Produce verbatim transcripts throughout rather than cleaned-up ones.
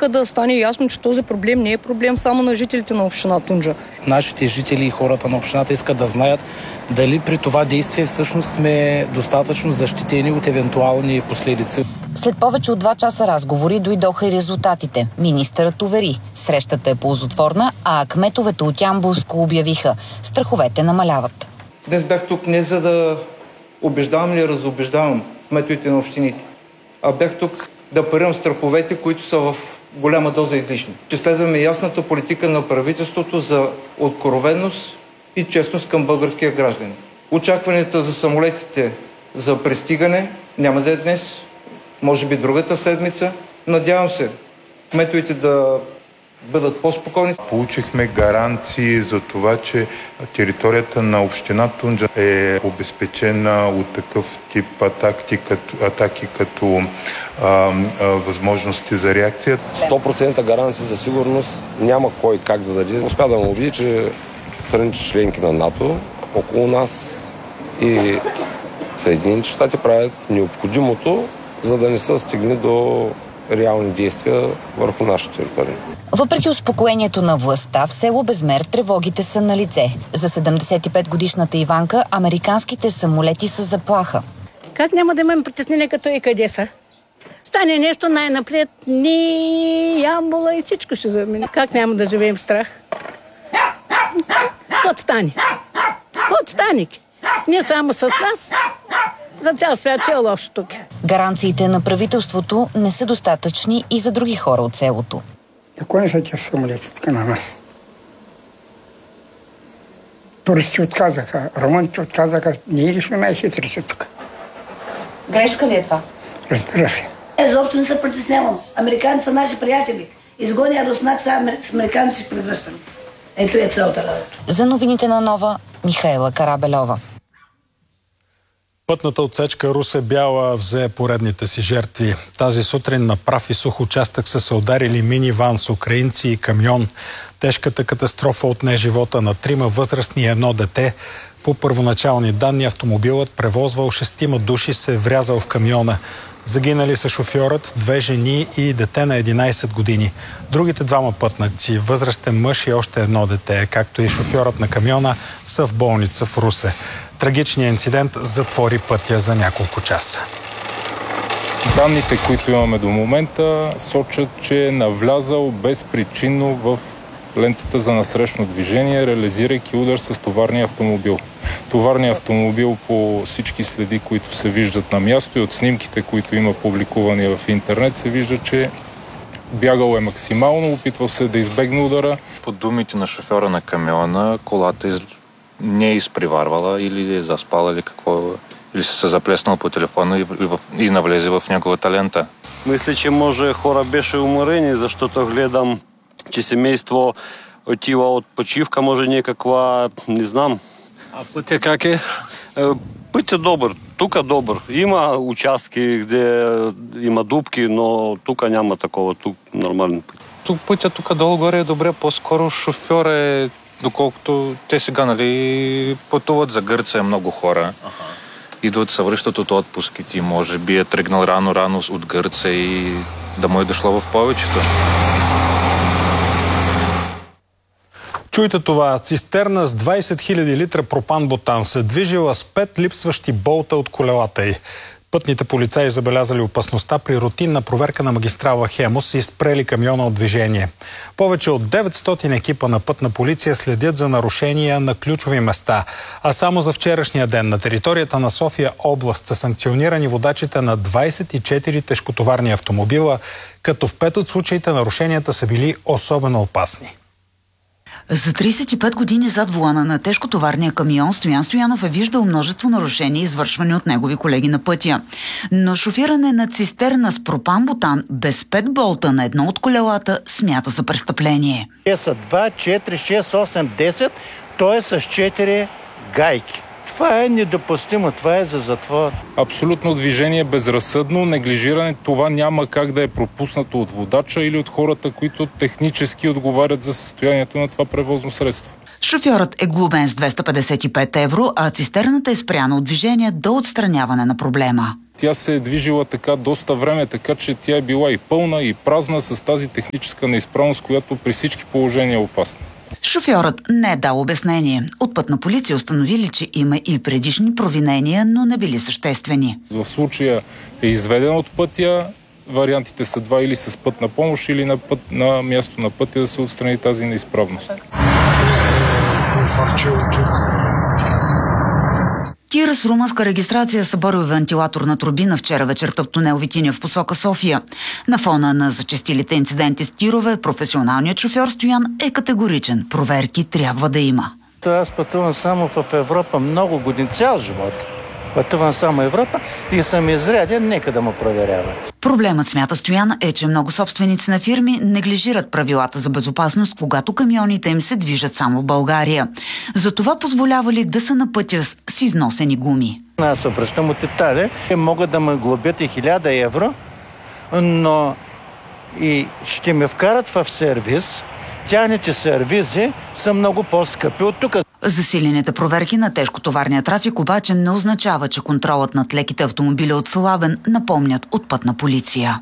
нека да стане ясно, че този проблем не е проблем само на жителите на община Тунджа. Нашите жители и хората на общината искат да знаят дали при това действие всъщност сме достатъчно защитени от евентуални последици. След повече от два часа разговори дойдоха и резултатите. Министърът увери, срещата е ползотворна, а кметовете от Ямболско обявиха, страховете намаляват. Днес бях тук не за да убеждавам или разубеждавам кметовете на общините, а бях тук да парирам страховете, които са в голяма доза излишни. Че следваме ясната политика на правителството за откровенност и честност към българския гражданин. Очакванията за самолетите за пристигане няма да е днес, може би другата седмица. Надявам се кметовете да бъдат по-спокойни. Получихме гаранции за това, че територията на община Тунджа е обезпечена от такъв тип атаки, като, атаки, като а, а, възможности за реакция. сто процента гаранции за сигурност няма кой как да даде. Успя да му убеди, че страните членки на НАТО около нас и Съединените щати правят необходимото, за да не се стигне до реални действия върху нашата територия. Въпреки успокоението на властта, в село Безмер тревогите са на лице. За седемдесет и пет годишната Иванка американските самолети са заплаха. Как няма да имаме притеснение като и къде са? Стане нещо най-напред, ни Ямбола и всичко ще замине. Как няма да живеем в страх? Отстани. Отстани. Не само с нас, за цял свят е лошо тук. Гаранциите на правителството не са достатъчни и за други хора от селото. Тако не са тези самолети тук на нас. Туристи отказаха, романите отказаха. Ние ли сме най-хитрите тук? Грешка ли е това? Разбира се. Е, заобщо не се притеснявам. Американци са наши приятели. Изгоня руснаци, с американци ще превръщаме. Ето е цялата работа. За новините на Нова, Михаела Карабельова. Пътната отсечка Русе-Бяла взе поредните си жертви. Тази сутрин на прав и сух участък са се ударили миниван с украинци и камион. Тежката катастрофа отне живота на трима възрастни и едно дете. По първоначални данни автомобилът, превозвал шестима души, се врязал в камиона. Загинали са шофьорът, две жени и дете на единайсет години. Другите двама пътници, възрастен мъж и още едно дете, както и шофьорът на камиона, са в болница в Русе. Трагичният инцидент затвори пътя за няколко часа. Данните, които имаме до момента, сочат, че е навлязал безпричинно в лентата за насрещно движение, реализирайки удар с товарния автомобил. Товарният автомобил, по всички следи, които се виждат на място и от снимките, които има публикувани в интернет, се вижда, че бягал е максимално, опитвал се да избегне удара. По думите на шофьора на камиона, колата из... не е изпреварвала или е заспала, или какво, или се заплеснал по телефона и, и, в... и навлезе в неговата лента. Мисля, че може хора беше уморени, защото гледам, че семейство отива от почивка, може някаква, не знам. А пътя как е? Път е добър, тук е добър. Има участки, где има дупки, но тук няма такова, тук нормален път. Тук пътя тук долу-горе е добре, по-скоро шофьор е, доколкото те сега, нали, пътуват за Гърция много хора. Ага. Идват, се връщат от отпуските, може би е тръгнал рано-рано от Гърция и да му е дошло в повечето. Чуйте това. Цистерна с двайсет хиляди литра пропан-бутан се движила с пет липсващи болта от колелата й. Пътните полицаи забелязали опасността при рутинна проверка на магистрала Хемус и спрели камиона от движение. Повече от деветстотин екипа на пътна полиция следят за нарушения на ключови места. А само за вчерашния ден на територията на София област са санкционирани водачите на двайсет и четири тежкотоварни автомобила, като в пет от случаите нарушенията са били особено опасни. За трийсет и пет години зад волана на тежкотоварния камион Стоян Стоянов е виждал множество нарушения, извършвани от негови колеги на пътя. Но шофиране на цистерна с пропан-бутан без пет болта на едно от колелата смята за престъпление. Те са два, четири, шест, осем, десет, т.е. с четири гайки. Това е недопустимо, това е за затвор. Абсолютно движение безразсъдно, неглижиране, това няма как да е пропуснато от водача или от хората, които технически отговарят за състоянието на това превозно средство. Шофьорът е глобен с двеста петдесет и пет евро, а цистерната е спряна от движение до отстраняване на проблема. тя се е движила така доста време, така че тя е била и пълна, и празна с тази техническа неизправност, която при всички положения е опасна. Шофьорът не е дал обяснение. От Пътна полиция установили, че има и предишни провинения, но не били съществени. В случая е изведен от пътя. Вариантите са два: или с пътна помощ, или на, път, на място на пътя да се отстрани тази неизправност. Тир с румънска регистрация събори вентилаторна турбина вчера вечерта в тунел Витиня в посока София. На фона на зачестилите инциденти с тирове, професионалният шофьор Стоян е категоричен. Проверки трябва да има. Аз пътувам само в Европа много години, цял живот. Пътувам само Европа и съм изряден, нека да му проверяват. Проблемът, смята Стоян, е, че много собственици на фирми неглижират правилата за безопасност, когато камионите им се движат само в България. Затова позволявали да са на пътя с износени гуми. Аз се връщам от Италия. Могат да ме глобят и хиляда евро, но и ще ме вкарат в сервис. Тяхните сервизи са много по-скъпи от тук. Засилените проверки на тежкотоварния трафик обаче не означава, че контролът над леките автомобили е отслабен, напомнят от Пътна полиция.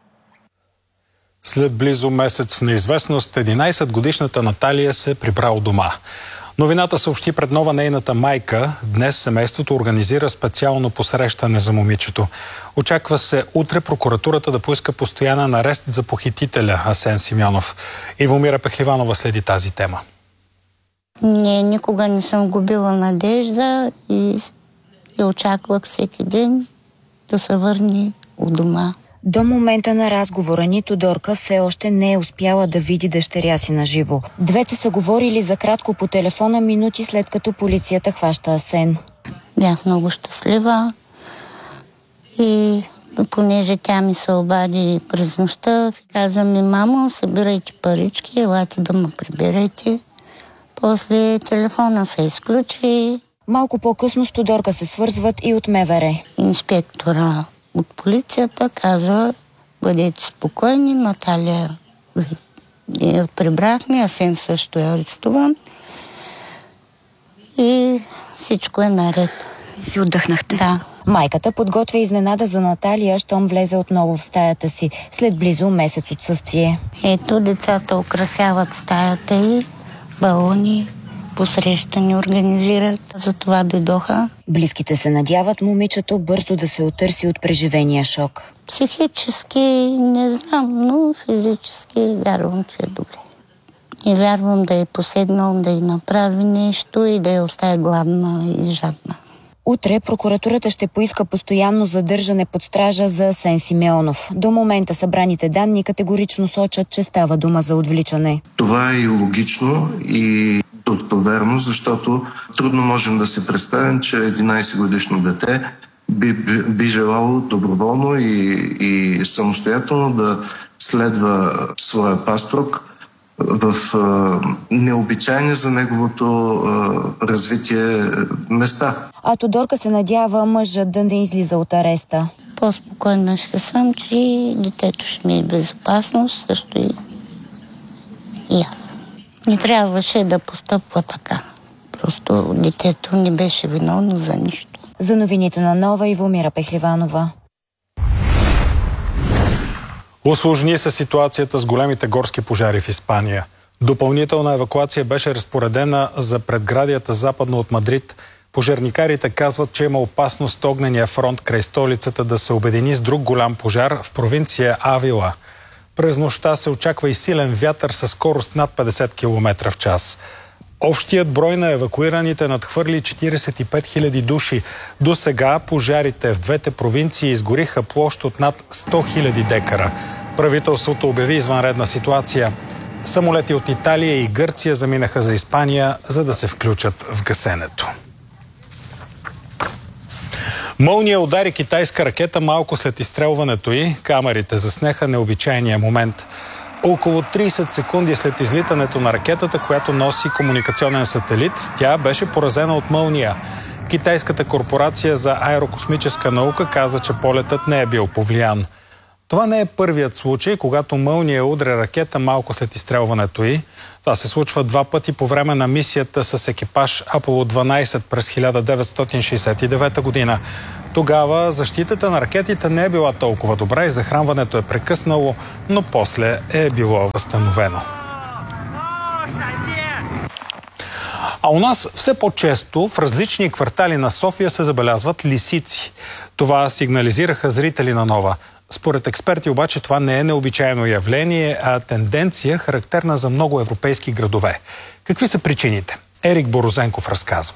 След близо месец в неизвестност, единайсетгодишната Наталия се прибра у дома. Новината съобщи пред нова нейната майка. Днес семейството организира специално посрещане за момичето. Очаква се утре прокуратурата да поиска постоянен арест за похитителя Асен Симеонов. Ивомира Пехливанова следи тази тема. Не, никога не съм губила надежда и, и очаквах всеки ден да се върне у дома. До момента на разговора нито Дорка все още не е успяла да види дъщеря си на живо. Двете са говорили за кратко по телефона минути след като полицията хваща Асен. Бях много щастлива и понеже тя ми се обади през нощта, каза ми: мамо, събирайте парички, елате да ме приберете. После телефона се изключи. Малко по-късно с Тодорка се свързват и от МВР. Инспектора от полицията каза: бъдете спокойни, Наталия я прибрахме, Асен също е арестуван и всичко е наред. И си отдъхнахте? Да. Майката подготвя изненада за Наталия, щом влезе отново в стаята си, след близо месец отсъствие. Ето, децата украсяват стаята и балони, посрещани организират. Затова дойдоха. Близките се надяват момичето бързо да се отърси от преживения шок. Психически не знам, но физически вярвам, че е добре. И вярвам да е поседнал, да й направи нещо и да я остави гладна и жадна. Утре прокуратурата ще поиска постоянно задържане под стража за Асен Симеонов. До момента събраните данни категорично сочат, че става дума за отвличане. Това е и логично и достоверно, защото трудно можем да се представим, че единайсетгодишно дете би, би, би желало доброволно и, и самостоятелно да следва своя паструк в а, необичайни за неговото а, развитие места. А Тодорка се надява мъжът да не излиза от ареста. По-спокойна ще съм, че детето ще ми е безопасно, също и, и аз. Не трябваше да постъпва така. Просто детето не беше виновно за нищо. За новините на Нова, Ивомира Пехливанова. Усложни се ситуацията с големите горски пожари в Испания. Допълнителна евакуация беше разпоредена за предградията западно от Мадрид. Пожарникарите казват, че има опасност огнения фронт край столицата да се обедини с друг голям пожар в провинция Авила. През нощта се очаква и силен вятър със скорост над петдесет километра в час. Общият брой на евакуираните надхвърли четирийсет и пет хиляди души. До сега пожарите в двете провинции изгориха площ от над сто хиляди декара. Правителството обяви извънредна ситуация. Самолети от Италия и Гърция заминаха за Испания, за да се включат в гасенето. Мълния удари китайска ракета малко след изстрелването й. Камерите заснеха необичайния момент. Около трийсет секунди след излитането на ракетата, която носи комуникационен сателит, тя беше поразена от мълния. Китайската корпорация за аерокосмическа наука каза, че полетът не е бил повлиян. Това не е първият случай, когато мълния удря ракета малко след изстрелването й. Това се случва два пъти по време на мисията с екипаж Аполо дванайсет през хиляда деветстотин шейсет и девета година. Тогава защитата на ракетите не е била толкова добра и захранването е прекъснало, но после е било възстановено. А у нас все по-често в различни квартали на София се забелязват лисици. Това сигнализираха зрители на Нова. Според експерти обаче това не е необичайно явление, а тенденция, характерна за много европейски градове. Какви са причините? Ерик Борозенков разказва.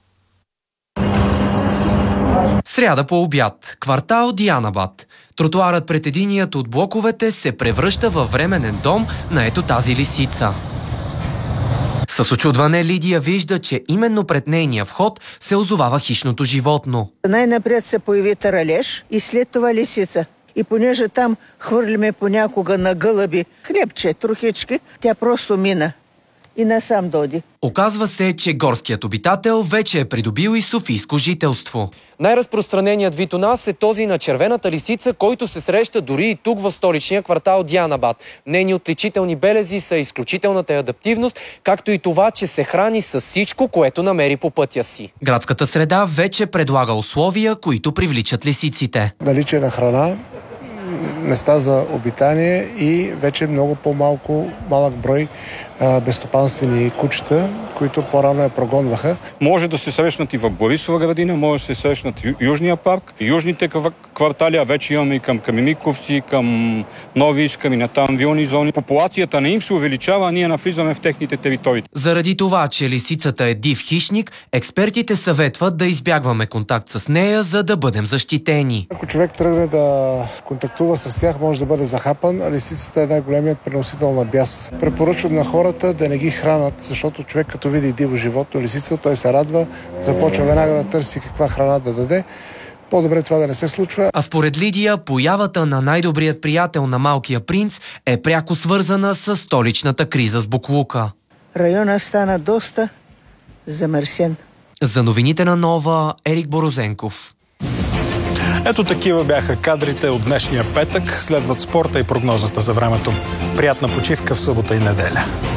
Сряда по обяд. Квартал Дианабад. Тротуарът пред единият от блоковете се превръща във временен дом на ето тази лисица. С очудване Лидия вижда, че именно пред нейния вход се озовава хищното животно. Най-напред се появи таралеж и след това лисица. И понеже там хвърляме понякога на гълъби хлебче, трохички, тя просто мина и насам доди. Оказва се, че горският обитател вече е придобил и софийско жителство. Най-разпространеният вид у нас е този на червената лисица, който се среща дори и тук в столичния квартал Дианабад. Нейни отличителни белези са изключителната адаптивност, както и това, че се храни с всичко, което намери по пътя си. Градската среда вече предлага условия, които привличат лисиците. Наличие на храна, места за обитание и вече много по-малко малък брой а, безстопанствени кучета, които по-рано я прогонваха. Може да се срещнат и в Борисова градина, може да се срещнат и Южния парк, южните квартали, а вече имаме и към Камениковци, към Нови Искър и натам вилни зони. Популацията не им се увеличава, а ние навлизаме в техните територии. Заради това, че лисицата е див хищник, експертите съветват да избягваме контакт с нея, за да бъдем защитени. Ако човек тръгне да контактува с тях, може да бъде захапан, а лисицата е най-големият преносител на бяс. Препоръчвам на хората да не ги хранат, защото човек като види диво животно, лисица, той се радва, започва веднага да търси каква храна да даде. По-добре това да не се случва. А според Лидия, появата на най-добрият приятел на малкия принц е пряко свързана с столичната криза с боклука. Района стана доста замърсен. За новините на Нова, Ерик Борозенков. Ето такива бяха кадрите от днешния петък. Следват спорта и прогнозата за времето. Приятна почивка в събота и неделя.